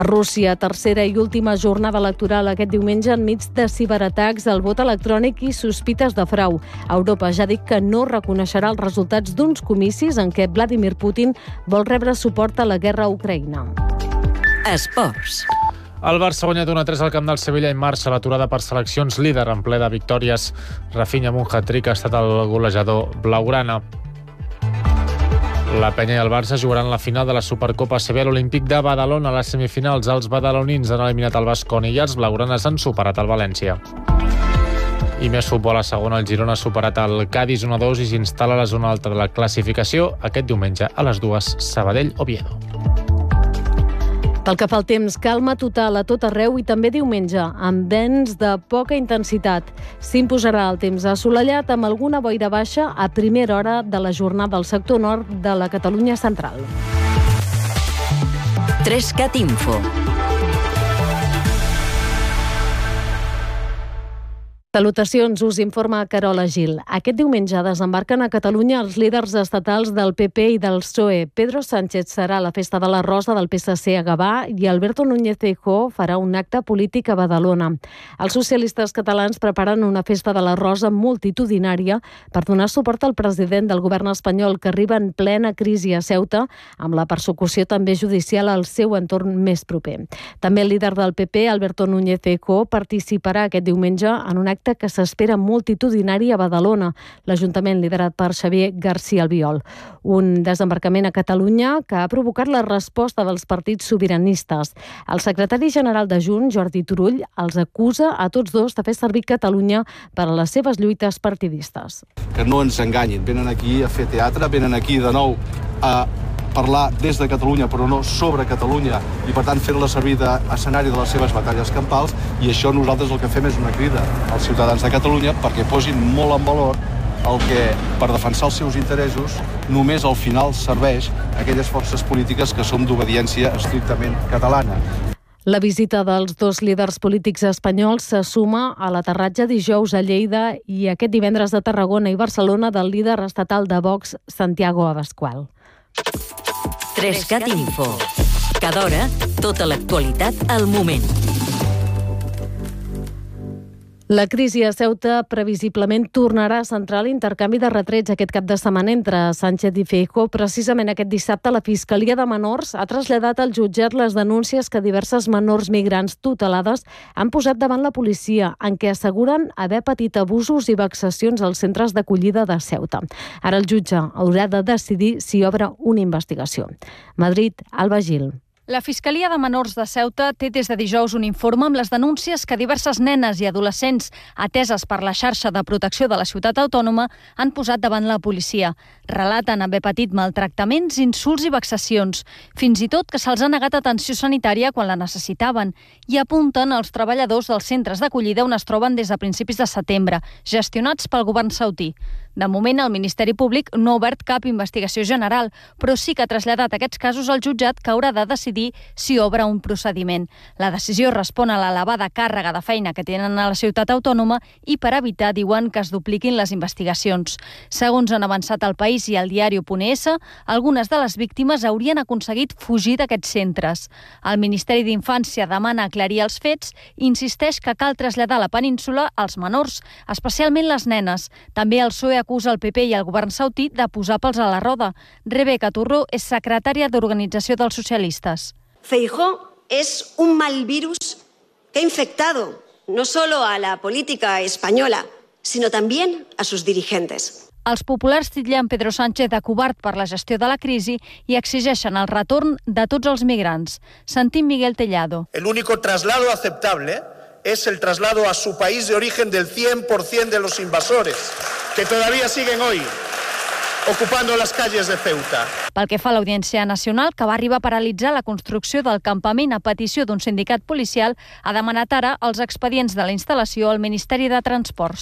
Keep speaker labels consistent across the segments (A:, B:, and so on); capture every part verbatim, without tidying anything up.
A: Rússia, tercera i última jornada electoral aquest diumenge enmig de ciberatacs, el vot electrònic i sospites de frau. Europa ja ha dit que no reconeixerà els resultats d'uns comicis en què Vladimir Putin vol rebre suport a la guerra a Ucraïna.
B: Esports.
C: El Barça ha guanyat un a tres al camp del Sevilla i marxa l'aturada per seleccions, líder en ple de victòries. Rafinha amb un hat-trick ha estat el golejador blaugrana. La Penya i el Barça jugaran la final de la Supercopa A C B a l'Olímpic de Badalona. A les semifinals, els badalonins han eliminat el Baskonia i els blaugranes han superat el València. I més futbol a segona, el Girona ha superat el Cádiz un a dos i s'instal·la a la zona alta de la classificació aquest diumenge a les dues, Sabadell-Oviedo.
A: Pel que fa al temps, calma total a tot arreu i també diumenge, amb vents de poca intensitat. S'imposarà el temps assolellat amb alguna boira baixa a primera hora de la jornada al sector nord de la Catalunya central.
B: Trescat Info.
A: Salutacions, us informa Carola Gil. Aquest diumenge desembarquen a Catalunya els líders estatals del P P i del P S O E. Pedro Sánchez serà a la Festa de la Rosa del P S C a Gavà i Alberto Núñez Feijóo farà un acte polític a Badalona. Els socialistes catalans preparen una Festa de la Rosa multitudinària per donar suport al president del govern espanyol que arriba en plena crisi a Ceuta, amb la persecució també judicial al seu entorn més proper. També el líder del P P, Alberto Núñez Feijóo, participarà aquest diumenge en un acte que s'espera multitudinari a Badalona, l'Ajuntament liderat per Xavier García Albiol. Un desembarcament a Catalunya que ha provocat la resposta dels partits sobiranistes. El secretari general de Junts, Jordi Turull, els acusa a tots dos de fer servir Catalunya per a les seves lluites partidistes.
D: Que no ens enganyin, venen aquí a fer teatre, venen aquí de nou a parlar des de Catalunya, però no sobre Catalunya, i per tant fer-la servir d'escenari de les seves batalles campals, i això nosaltres el que fem és una crida als ciutadans de Catalunya perquè posin molt en valor el que, per defensar els seus interessos, només al final serveix a aquelles forces polítiques que som d'obediència estrictament catalana.
A: La visita dels dos líders polítics espanyols se suma a l'aterratge dijous a Lleida i aquest divendres a Tarragona i Barcelona del líder estatal de Vox, Santiago Abascal.
B: Trescat Info. Cada hora, tota l'actualitat al moment.
A: La crisi a Ceuta previsiblement tornarà a centrar l'intercanvi de retrets aquest cap de setmana entre Sánchez i Feijóo. Precisament aquest dissabte la Fiscalia de Menors ha traslladat al jutjat les denúncies que diverses menors migrants tutelades han posat davant la policia, en què asseguren haver patit abusos i vexacions als centres d'acollida de Ceuta. Ara el jutge haurà de decidir si obre una investigació. Madrid, Alba Gil.
E: La Fiscalia de Menors de Ceuta té des de dijous un informe amb les denúncies que diverses nenes i adolescents ateses per la xarxa de protecció de la ciutat autònoma han posat davant la policia. Relaten haver patit maltractaments, insults i vexacions, fins i tot que se'ls ha negat atenció sanitària quan la necessitaven, i apunten als treballadors dels centres d'acollida on es troben des de principis de setembre, gestionats pel govern saudí. De moment, el Ministeri Públic no ha obert cap investigació general, però sí que ha traslladat aquests casos al jutjat, que haurà de decidir si obre un procediment. La decisió respon a l'elevada càrrega de feina que tenen a la ciutat autònoma i per evitar, diuen, que es dupliquin les investigacions. Segons han avançat El País i el diari.es, algunes de les víctimes haurien aconseguit fugir d'aquests centres. El Ministeri d'Infància demana aclarir els fets i insisteix que cal traslladar a la península els menors, especialment les nenes. També el P S O E acusa el P P i el govern saudí de posar pals a la roda. Rebeca Turró és secretària d'Organització dels Socialistes.
F: Feijóo es un mal virus que ha infectado no solo a la política española, sino también a sus dirigentes.
E: Els populars titllen Pedro Sánchez de covard per la gestió de la crisi i exigeixen el retorn de tots els migrants. Sentim Miguel Tellado.
G: El único traslado aceptable es el traslado a su país de origen del cien por ciento de los invasores, que todavía siguen hoy ocupando les calles de Ceuta.
E: Pel que fa a l'Audiència Nacional, que va arribar a paralitzar la construcció del campament a petició d'un sindicat policial, ha demanat ara els expedients de la instal·lació al Ministeri de Transports.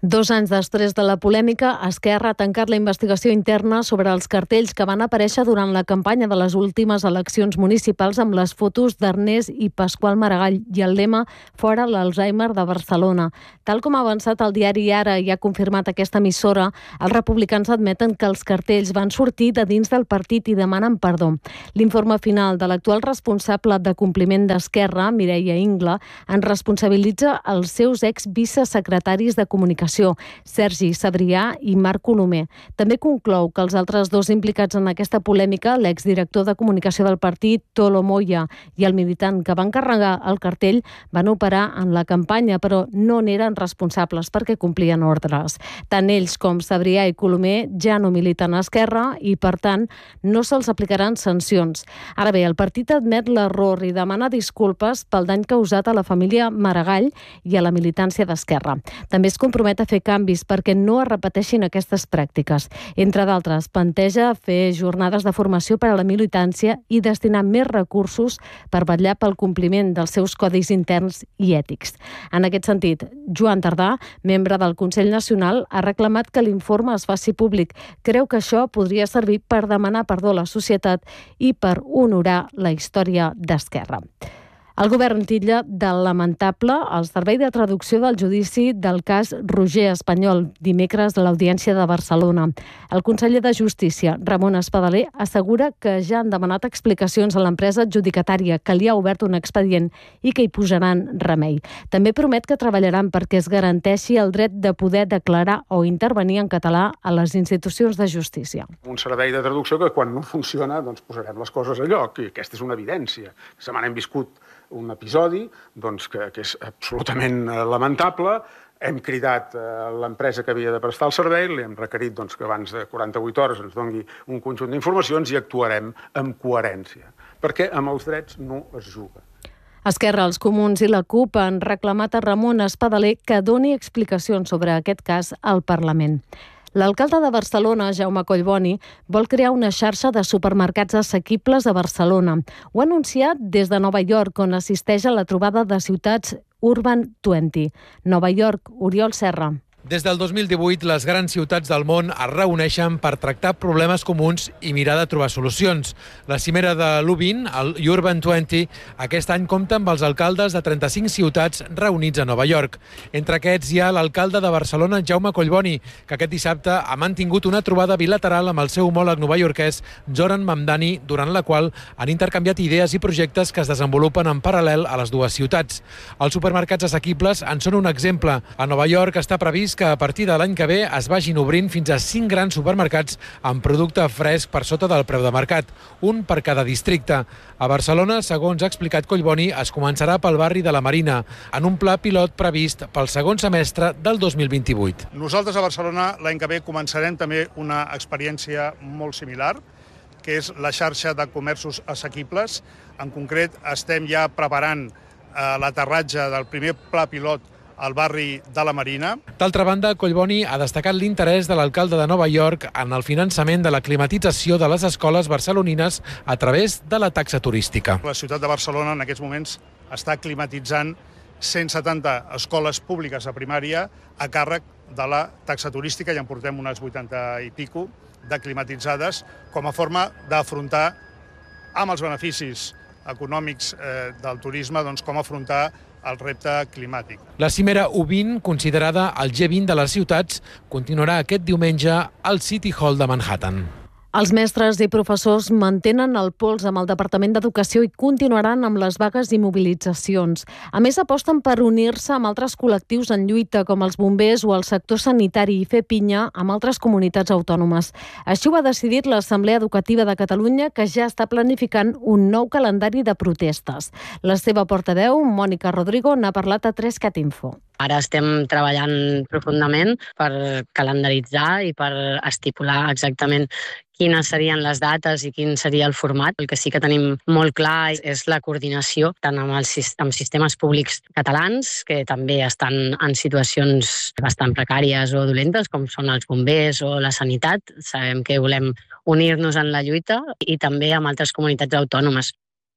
A: Dos anys després de la polèmica, Esquerra ha tancat la investigació interna sobre els cartells que van aparèixer durant la campanya de les últimes eleccions municipals amb les fotos d'Ernest i Pasqual Maragall i el lema "Fora l'Alzheimer de Barcelona". Tal com ha avançat el diari Ara i ha confirmat aquesta emissora, els republicans admeten que els cartells van sortir de dins del partit i demanen perdó. L'informe final de l'actual responsable de compliment d'Esquerra, Mireia Ingla, en responsabilitza els seus ex-vicesecretaris de comunicació, Sergi Sabrià i Marc Colomer. També conclou que els altres dos implicats en aquesta polèmica, l'exdirector de comunicació del partit, Tolo Moya, i el militant que va encarregar el cartell, van operar en la campanya, però no n'eren responsables perquè complien ordres. Tant ells com Sabrià i Colomer ja no militen a Esquerra i, per tant, no se'ls aplicaran sancions. Ara bé, el partit admet l'error i demana disculpes pel dany causat a la família Maragall i a la militància d'Esquerra. També es compromet a fer canvis perquè no es repeteixin aquestes pràctiques. Entre d'altres, planteja fer jornades de formació per a la militància i destinar més recursos per vetllar pel compliment dels seus codis interns i ètics. En aquest sentit, Joan Tardà, membre del Consell Nacional, ha reclamat que l'informe es faci públic. Creu que això podria servir per demanar perdó a la societat i per honorar la història d'Esquerra. El govern titlla de lamentable el servei de traducció del judici del cas Roger Espanyol, dimecres a l'Audiència de Barcelona. El conseller de Justícia, Ramon Espadaler, assegura que ja han demanat explicacions a l'empresa adjudicatària, que li ha obert un expedient i que hi posaran remei. També promet que treballaran perquè es garanteixi el dret de poder declarar o intervenir en català a les institucions de justícia.
H: Un servei de traducció que quan no funciona doncs posarem les coses a lloc, i aquesta és una evidència. La setmana hem viscut un episodi doncs, que, que és absolutament lamentable. Hem cridat a l'empresa que havia de prestar el servei, li hem requerit doncs, que abans de quaranta-vuit hores ens doni un conjunt d'informacions i actuarem amb coherència, perquè amb els drets no es juga.
A: Esquerra, els Comuns i la CUP han reclamat a Ramon Espadaler que doni explicacions sobre aquest cas al Parlament. L'alcalde de Barcelona, Jaume Collboni, vol crear una xarxa de supermercats assequibles a Barcelona. Ho ha anunciat des de Nova York, on assisteix a la trobada de ciutats Urban vint. Nova York, Oriol Serra.
I: Des del dos mil divuit, les grans ciutats del món es reuneixen per tractar problemes comuns i mirar de trobar solucions. La cimera de l'U vint, el Urban vint, aquest any compta amb els alcaldes de trenta-cinc ciutats reunits a Nova York. Entre aquests hi ha l'alcalde de Barcelona, Jaume Collboni, que aquest dissabte ha mantingut una trobada bilateral amb el seu homòleg novaiorquès, Zoran Mamdani, durant la qual han intercanviat idees i projectes que es desenvolupen en paral·lel a les dues ciutats. Els supermercats assequibles en són un exemple. A Nova York està previst que a partir de l'any que ve es vagin obrint fins a cinc grans supermercats amb producte fresc per sota del preu de mercat, un per cada districte. A Barcelona, segons ha explicat Collboni, es començarà pel barri de la Marina, en un pla pilot previst pel segon semestre del dos mil vint-i-vuit.
J: Nosaltres a Barcelona l'any que ve començarem també una experiència molt similar, que és la xarxa de comerços assequibles. En concret, estem ja preparant eh, l'aterratge del primer pla pilot al barri de la Marina.
I: D'altra banda, Collboni ha destacat l'interès de l'alcalde de Nova York en el finançament de la climatització de les escoles barcelonines a través de la taxa turística.
J: La ciutat de Barcelona en aquests moments està climatitzant cent setanta escoles públiques de primària a càrrec de la taxa turística, ja en portem unes vuitanta i pico de climatitzades, com a forma d'afrontar amb els beneficis econòmics eh, del turisme, doncs com afrontar el repte climàtic.
I: La cimera U vint, considerada el G vint de les ciutats, continuarà aquest diumenge al City Hall de Manhattan.
A: Els mestres i professors mantenen el pols amb el Departament d'Educació i continuaran amb les vagues i mobilitzacions. A més, aposten per unir-se amb altres col·lectius en lluita, com els bombers o el sector sanitari, i fer pinya amb altres comunitats autònomes. Així ho ha decidit l'Assemblea Educativa de Catalunya, que ja està planificant un nou calendari de protestes. La seva portaveu, Mònica Rodrigo, n'ha parlat a tres cat info.
K: Ara estem treballant profundament per calendaritzar i per estipular exactament quines serien les dates i quin seria el format. El que sí que tenim molt clar és la coordinació tant amb els amb sistemes públics catalans, que també estan en situacions bastant precàries o dolentes, com són els bombers o la sanitat. Sabem que volem unir-nos en la lluita, i també amb altres comunitats autònomes.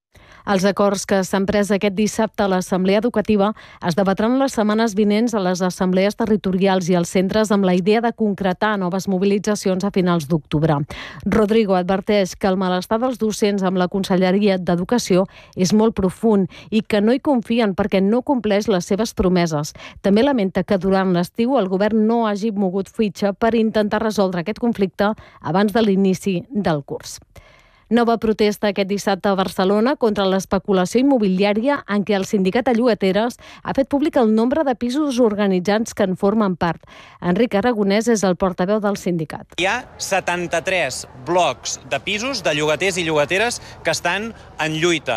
A: Els acords que s'han pres aquest dissabte a l'Assemblea Educativa es debatran les setmanes vinents a les assemblees territorials i als centres amb la idea de concretar noves mobilitzacions a finals d'octubre. Rodrigo adverteix que el malestar dels docents amb la Conselleria d'Educació és molt profund i que no hi confien perquè no compleix les seves promeses. També lamenta que durant l'estiu el govern no hagi mogut fitxa per intentar resoldre aquest conflicte abans de l'inici del curs. Nova protesta aquest dissabte a Barcelona contra l'especulació immobiliària en què el sindicat de llogateres ha fet públic el nombre de pisos organitzats que en formen part. Enric Aragonès és el portaveu del sindicat.
L: Hi ha setanta-tres blocs de pisos de llogaters i llogateres que estan en lluita.